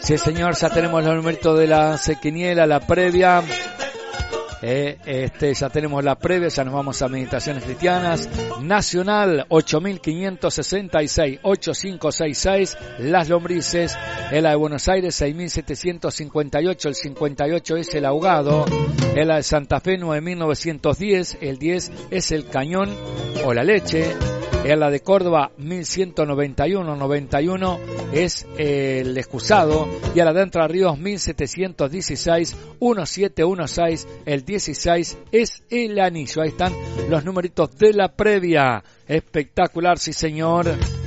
Sí, señor, ya tenemos los numeritos de la quiniela, la previa. Ya tenemos la previa, ya nos vamos a Meditaciones Cristianas. Nacional 8566, 8566. Las Lombrices, en la de Buenos Aires 6758, el 58 es el Ahogado. En la de Santa Fe 9910, el 10 es el Cañón o la Leche. En la de Córdoba 1191, 91 es el Excusado. Y a la de Entre Ríos 1716, 1716, el 16 es el Anillo. Ahí están los numeritos de la previa. Espectacular, sí señor.